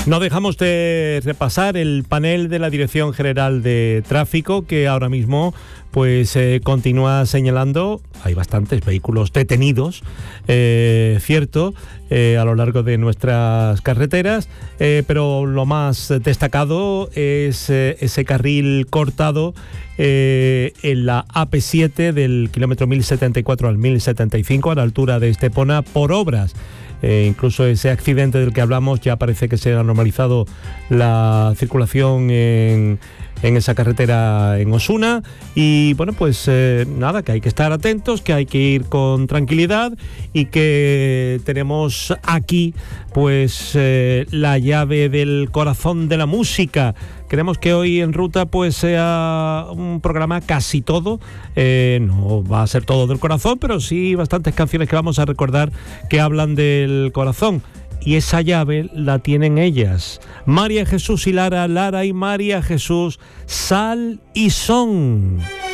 No dejamos de repasar el panel de la Dirección General de Tráfico, que ahora mismo pues continúa señalando, hay bastantes vehículos detenidos, cierto, a lo largo de nuestras carreteras, pero lo más destacado es ese carril cortado en la AP7 del kilómetro 1074 al 1075 a la altura de Estepona por obras. Incluso ese accidente del que hablamos ya parece que se ha normalizado la circulación en esa carretera en Osuna y bueno, pues nada, que hay que estar atentos, que hay que ir con tranquilidad y que tenemos aquí pues la llave del corazón de la música. Queremos que hoy en ruta pues sea un programa casi todo, no va a ser todo del corazón, pero sí bastantes canciones que vamos a recordar que hablan del corazón. Y esa llave la tienen ellas, María Jesús y Lara, Lara y María Jesús, Sal y Son.